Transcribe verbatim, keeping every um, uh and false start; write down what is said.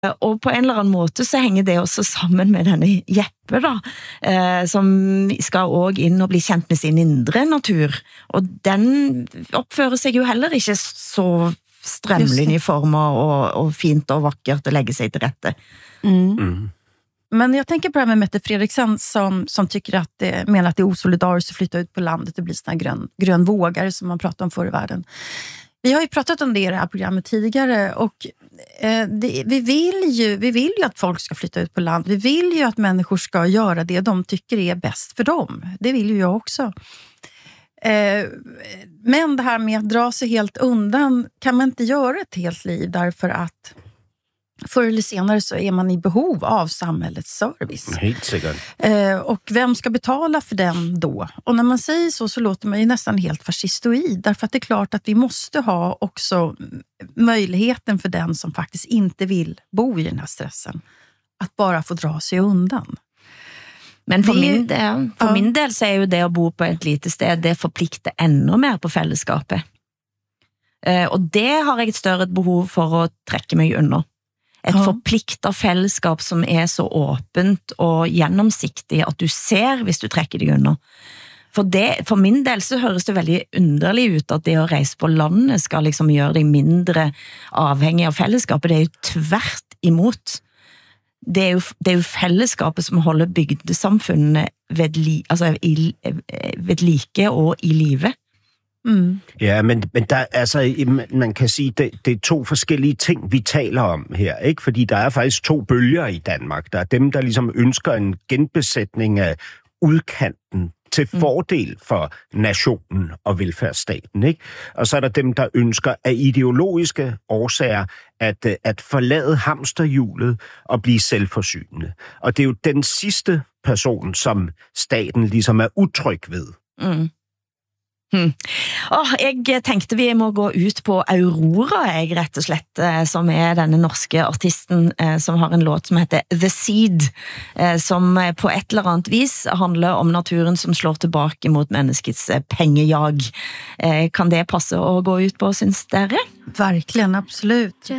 Og på en eller annen måte så henger det også sammen med denne Jeppe da, eh, som skal også inn og bli kjent med sin indre natur. Og den oppfører seg jo heller ikke så strømlinjeformer og, og fint og vakkert å legge seg til rette. Mm. Mm. Men jag tänker på det här med Mette Fredriksen som, som tycker att det, menar att det är osolidariskt att flytta ut på landet och bli såna här grön, grön vågare som man pratar om förr i världen. Vi har ju pratat om det i det här programmet tidigare och eh, det, vi, vill ju, vi vill ju att folk ska flytta ut på land. Vi vill ju att människor ska göra det de tycker är bäst för dem. Det vill ju jag också. Eh, men det här med att dra sig helt undan kan man inte göra ett helt liv därför att förr eller senare så är man i behov av samhällets service. Helt säkert. Eh, och vem ska betala för den då? Och när man säger så så låter man ju nästan helt fascistoid. Därför att det är klart att vi måste ha också möjligheten för den som faktiskt inte vill bo i den här stressen. Att bara få dra sig undan. Men for, min del, for ja. min del så er jo det å bo på et lite sted, det forplikter enda mer på fellesskapet. Eh, og det har jeg et større behov for å trekke meg under. Et ja. forpliktet fellesskap som er så åpent og gjennomsiktig at du ser hvis du trekker deg under. For, det, for min del så høres det veldig underlig ut at det å reise på landet skal liksom gjøre deg mindre avhengig av fellesskapet. Det er jo tvert imot. Det er jo, det er jo fellesskapet som holder bygdesamfunnene ved, li, altså, i, ved like og i live. Mm. Ja, men, men der, altså, man kan sige, det, det er to forskellige ting, vi taler om her, ikke? Fordi der er faktisk to bølger i Danmark. Der er dem, der ligesom ønsker en genbesætning af udkanten til fordel for nationen og velfærdsstaten, ikke? Og så er der dem, der ønsker af ideologiske årsager at, at forlade hamsterhjulet og blive selvforsynende. Og det er jo den sidste person, som staten ligesom er utryg ved. Mm. Hmm. Åh, jeg tenkte vi må gå ut på Aurora, jeg rett og slett, som er denne norske artisten som har en låt som heter The Seed, som på et eller annet vis handler om naturen som slår tilbake mot menneskets pengejag. Kan det passe å gå ut på, synes dere? Verkligen, absolut.